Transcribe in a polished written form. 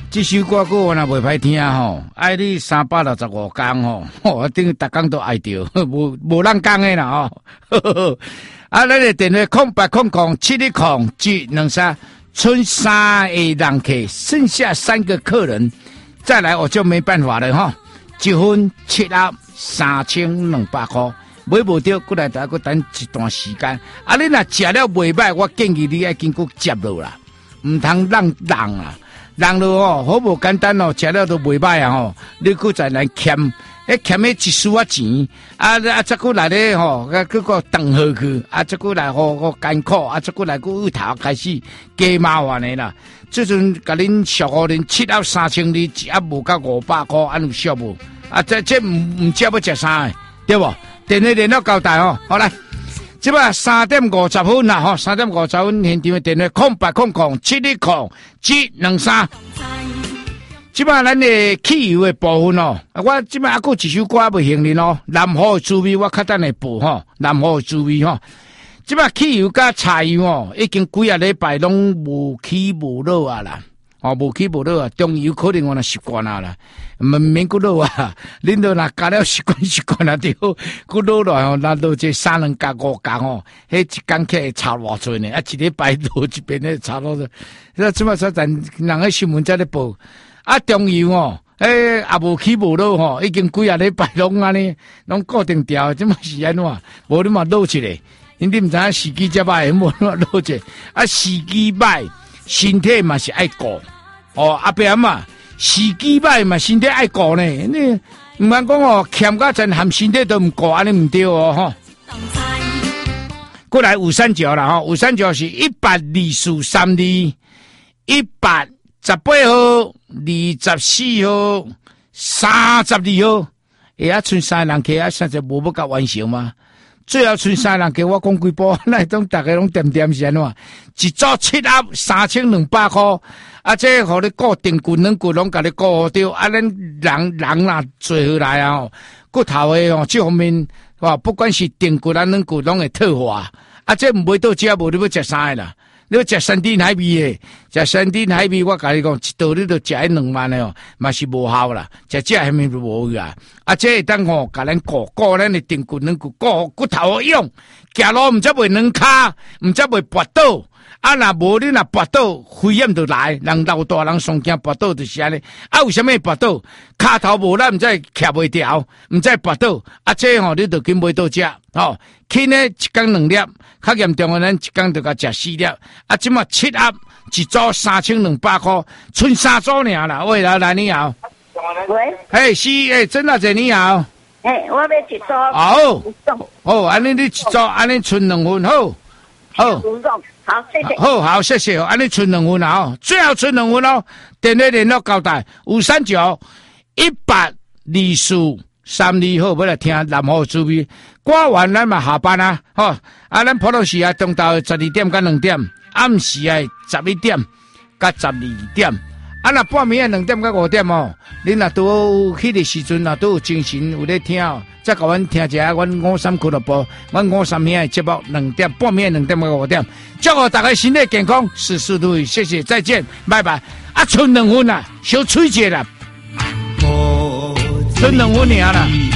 这首歌曲我若袂歹听吼，爱你365天吼，我等于逐工都爱着，无人讲的啦吼。啊，咱的电话0800710723，剩3个人客，剩下3个客人，再来我就没办法了哈。一份7盒3200块，买无到，过来再等一段时间。啊，你若食了袂歹，我建议你爱经过接落啦，唔通让啊。人咯吼，好无简单哦，食了都袂歹啊吼，你搁再来欠，欠迄一丝仔钱，再搁来咧吼，搁个等下去，再搁来好艰苦，再搁来搁由头开始加麻烦的啦。即阵甲恁俗互恁7盒3200，一盒无到500块，安有俗无？这唔接要食啥的，对无？电话联络交代吼，好来。即摆3点50分啦，吼，3点50分现场的电话0800710723。即摆咱的汽油的部分哦，我即摆还有一首歌未行哩咯，南河的滋味我较等下播吼，南河的滋味吼。即摆汽油甲柴油哦，已经几啊礼拜拢无起无落啊啦。哦，无起无落啊，中油可能我若习惯啊啦，免骨落啊，恁都若加了习惯啊，对，骨落来吼，那落这3两加5加吼，迄一工起会差偌济呢？一礼拜落一遍咧，差多少？那即摆说咱人个新闻在咧报，中油哦，也无起无落吼，已经几啊礼拜拢安尼，拢固定调，即摆是安怎？无你嘛落一个，你毋知影司机才歹，无落一个，司机歹，身体嘛是爱顾。哦，阿伯嘛，司机歹嘛，身体爱顾呢。你唔通讲哦，欠甲真含身体都唔顾，安尼唔对哦，吼。过来539啦，吼，539是12432，118号、24号、32号，剩3人客现在无要甲完成吗？最后剩3人客，我讲几波，那种大家拢点是安怎？一组7盒3200块。这互你固定骨能骨拢甲你固掉，咱人啦做下来啊，骨头的哦，这方面不管是定骨能骨拢会退化。这唔买到这无你要食啥啦？你要食山珍海味的，食山珍海味，我甲你讲，一道你都食迄2万的哦，嘛是无效啦。食这下面无啊。这会当吼，甲咱固咱的定骨能骨骨头用，行路唔则袂软骹，唔则袂跌倒。若无你若跋倒，肺炎就来，人老大人上惊跋倒就是安尼。为什么跋倒？骹头无力，毋知徛袂调，毋知跋倒。这吼你就紧买到遮，吼，轻的一天2粒，较严重的咱一天就甲食4粒。即马7盒，一组3200块，剩3组尔啦。喂，来你好。 喂。 是真大姐你好。 我要一组。 好，安尼你一组，安尼剩2份，好。好， 谢谢。 好，谢谢。安尼剩2份啦，吼，最后剩2份咯。电话联络交代539182432号，要来听南河滋味。歌完咱嘛下班啊，吼，咱普通时啊，中昼12点到2点，暗时啊11点到12点。若半暝2点到5点哦，恁若都迄个时阵都有精神有咧听哦，再甲阮听一下阮53俱乐部，阮53兄的节目2点半暝2点到5点，祝福大家身体健康，事事如意，谢谢，再见，拜拜。剩2份啦，小吹者啦，剩2份尔啦。